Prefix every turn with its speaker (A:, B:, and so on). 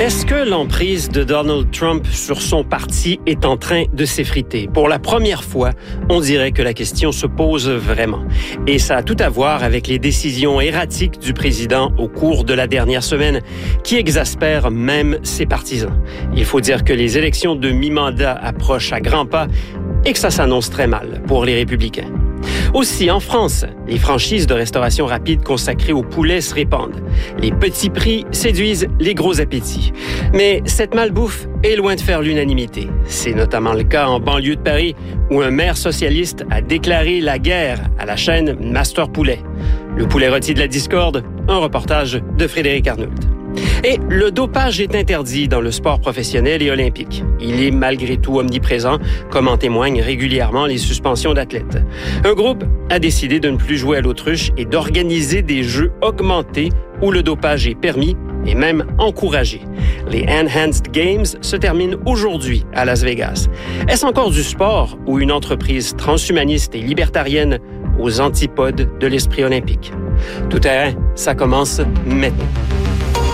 A: Est-ce que l'emprise de Donald Trump sur son parti est en train de s'effriter? Pour la première fois, on dirait que la question se pose vraiment. Et ça a tout à voir avec les décisions erratiques du président au cours de la dernière semaine, qui exaspèrent même ses partisans. Il faut dire que les élections de mi-mandat approchent à grands pas et que ça s'annonce très mal pour les républicains. Aussi, en France, les franchises de restauration rapide consacrées au poulet se répandent. Les petits prix séduisent les gros appétits. Mais cette malbouffe est loin de faire l'unanimité. C'est notamment le cas en banlieue de Paris, où un maire socialiste a déclaré la guerre à la chaîne Master Poulet. Le poulet rôti de la discorde, un reportage de Frédéric Arnould. Et le dopage est interdit dans le sport professionnel et olympique. Il est malgré tout omniprésent, comme en témoignent régulièrement les suspensions d'athlètes. Un groupe a décidé de ne plus jouer à l'autruche et d'organiser des jeux augmentés où le dopage est permis et même encouragé. Les Enhanced Games se terminent aujourd'hui à Las Vegas. Est-ce encore du sport ou une entreprise transhumaniste et libertarienne aux antipodes de l'esprit olympique? Tout terrain, ça commence maintenant.